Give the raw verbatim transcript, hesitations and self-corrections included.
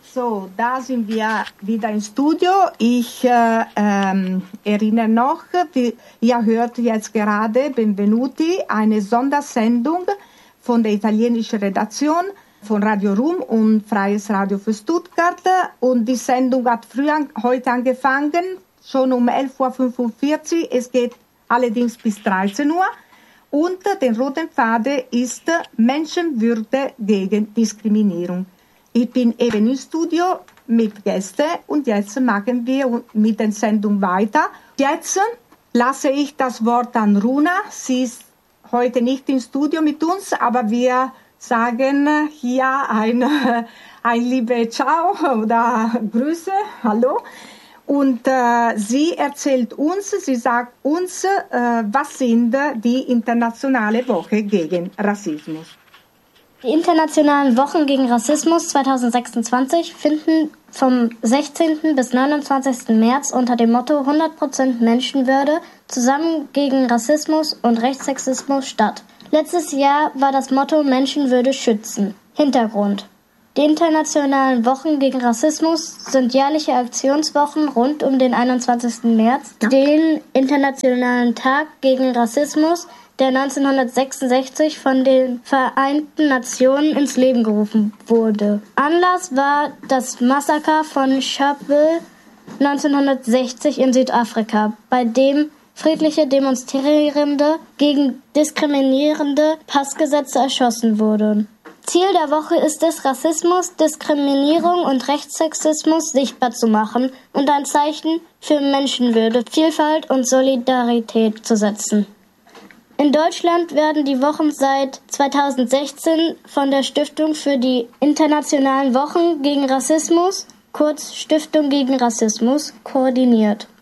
So, da sind wir wieder im Studio. Ich äh, ähm, erinnere noch, wie, ihr hört jetzt gerade Benvenuti, eine Sondersendung von der italienischen Redaktion von Radio Rum und Freies Radio für Stuttgart. Und die Sendung hat früh an, heute angefangen, schon um elf Uhr fünfundvierzig. Es geht allerdings bis dreizehn Uhr. Und der rote Faden ist Menschenwürde gegen Diskriminierung. Ich bin eben im Studio mit Gästen und jetzt machen wir mit der Sendung weiter. Jetzt lasse ich das Wort an Runa. Sie ist heute nicht im Studio mit uns, aber wir sagen hier ein, ein liebe Ciao oder Grüße, hallo. Und äh, sie erzählt uns, sie sagt uns, äh, was sind die internationale Woche gegen Rassismus. Die Internationalen Wochen gegen Rassismus zwanzig sechsundzwanzig finden vom sechzehnten bis neunundzwanzigsten März unter dem Motto hundert Prozent Menschenwürde zusammen gegen Rassismus und Rechtssexismus statt. Letztes Jahr war das Motto Menschenwürde schützen. Hintergrund: Die Internationalen Wochen gegen Rassismus sind jährliche Aktionswochen rund um den einundzwanzigsten März, den Internationalen Tag gegen Rassismus, der neunzehnhundertsechsundsechzig von den Vereinten Nationen ins Leben gerufen wurde. Anlass war das Massaker von Sharpeville neunzehnhundertsechzig in Südafrika, bei dem friedliche Demonstrierende gegen diskriminierende Passgesetze erschossen wurden. Ziel der Woche ist es, Rassismus, Diskriminierung und Rechtssexismus sichtbar zu machen und ein Zeichen für Menschenwürde, Vielfalt und Solidarität zu setzen. In Deutschland werden die Wochen seit zweitausendsechzehn von der Stiftung für die Internationalen Wochen gegen Rassismus, kurz Stiftung gegen Rassismus, koordiniert.